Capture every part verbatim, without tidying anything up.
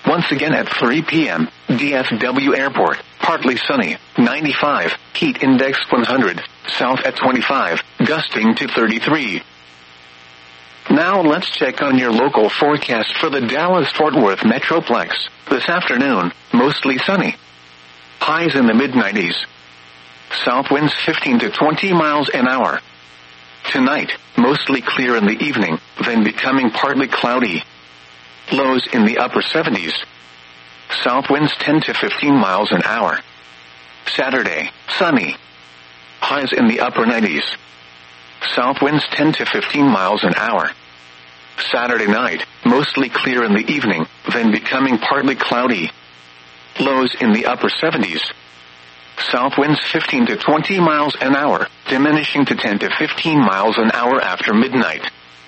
Once again at three p.m., D F W Airport, partly sunny, ninety-five, heat index one hundred, south at twenty-five, gusting to thirty-three. Now let's check on your local forecast for the Dallas-Fort Worth Metroplex. This afternoon, mostly sunny. Highs in the mid nineties. South winds fifteen to twenty miles an hour. Tonight, mostly clear in the evening, then becoming partly cloudy. Lows in the upper seventies. South winds ten to fifteen miles an hour. Saturday, sunny. Highs in the upper nineties. South winds ten to fifteen miles an hour. Saturday night, mostly clear in the evening, then becoming partly cloudy. Lows in the upper seventies. South winds fifteen to twenty miles an hour, diminishing to ten to fifteen miles an hour after midnight.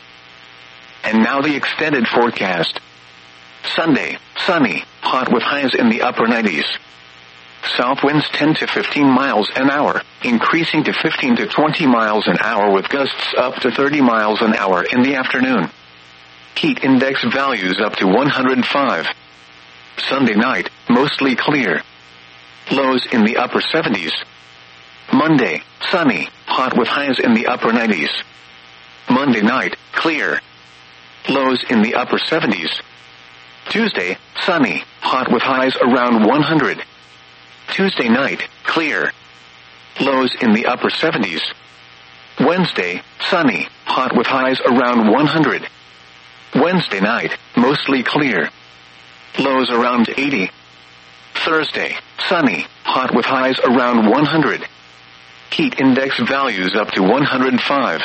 And now the extended forecast. Sunday, sunny, hot with highs in the upper nineties. South winds ten to fifteen miles an hour, increasing to fifteen to twenty miles an hour with gusts up to thirty miles an hour in the afternoon. Heat index values up to one hundred five. Sunday night, mostly clear. Lows in the upper seventies. Monday, sunny, hot with highs in the upper nineties. Monday night, clear. Lows in the upper seventies. Tuesday, sunny, hot with highs around one hundred. Tuesday night, clear. Lows in the upper seventies. Wednesday, sunny, hot with highs around one hundred. Wednesday night, mostly clear. Lows around eighty. Thursday, sunny, hot with highs around one hundred. Heat index values up to one hundred five.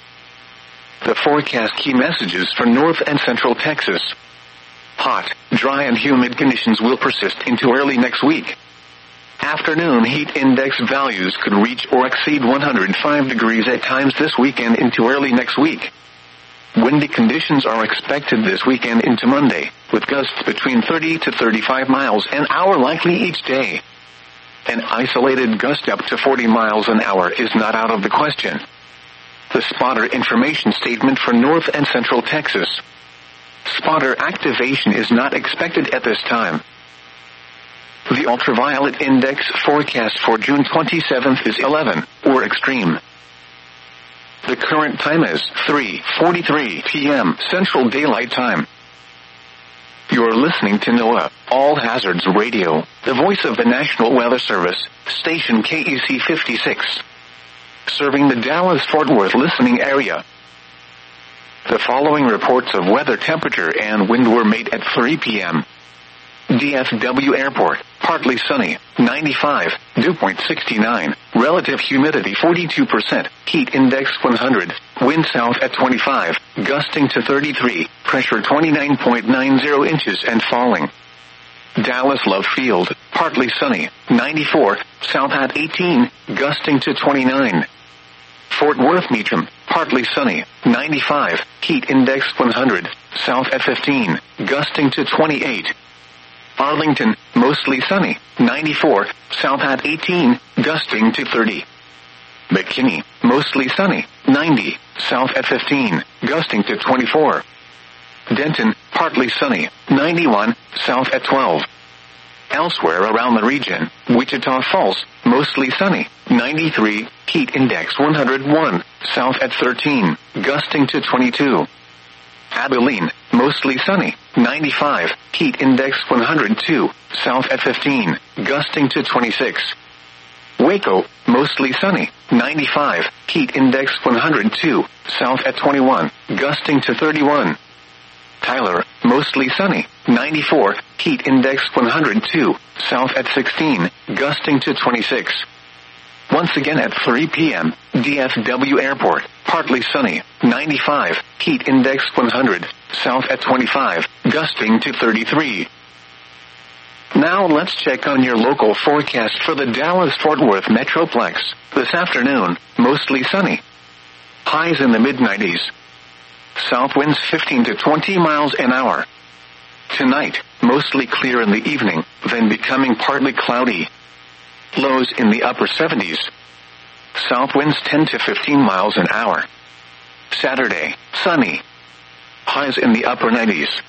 The forecast key messages for North and Central Texas. Hot, dry and humid conditions will persist into early next week. Afternoon heat index values could reach or exceed one hundred five degrees at times this weekend into early next week. Windy conditions are expected this weekend into Monday, with gusts between thirty to thirty-five miles an hour likely each day. An isolated gust up to forty miles an hour is not out of the question. The spotter information statement for North and Central Texas. Spotter activation is not expected at this time. The ultraviolet index forecast for June twenty-seventh is eleven, or extreme. The current time is three forty-three p.m. Central Daylight Time. You're listening to NOAA, All Hazards Radio, the voice of the National Weather Service, station K E C fifty-six. Serving the Dallas-Fort Worth listening area. The following reports of weather temperature and wind were made at three p.m. D F W Airport, partly sunny, ninety-five, dew point sixty-nine, relative humidity forty-two percent, heat index one hundred, wind south at twenty-five, gusting to thirty-three, pressure twenty-nine point nine zero inches and falling. Dallas Love Field, partly sunny, ninety-four, south at eighteen, gusting to twenty-nine. Fort Worth Meacham, partly sunny, ninety-five, heat index one hundred, south at fifteen, gusting to twenty-eight. Arlington, mostly sunny, ninety-four, south at eighteen, gusting to thirty. McKinney, mostly sunny, ninety, south at fifteen, gusting to twenty-four. Denton, partly sunny, ninety-one, south at twelve. Elsewhere around the region, Wichita Falls, mostly sunny, ninety-three, heat index one hundred one, south at thirteen, gusting to twenty-two. Abilene, mostly sunny, ninety-five, heat index one hundred two, south at fifteen, gusting to twenty-six. Waco, mostly sunny, ninety-five, heat index one hundred two, south at twenty-one, gusting to thirty-one. Tyler, mostly sunny, ninety-four, heat index one hundred two, south at sixteen, gusting to twenty-six. Once again at three p.m., D F W Airport, partly sunny, ninety-five, heat index one hundred, south at twenty-five, gusting to thirty-three. Now let's check on your local forecast for the Dallas-Fort Worth Metroplex. This afternoon, mostly sunny. Highs in the mid nineties. South winds fifteen to twenty miles an hour. Tonight, mostly clear in the evening, then becoming partly cloudy. Lows in the upper seventies. South winds ten to fifteen miles an hour. Saturday, sunny. Highs in the upper nineties.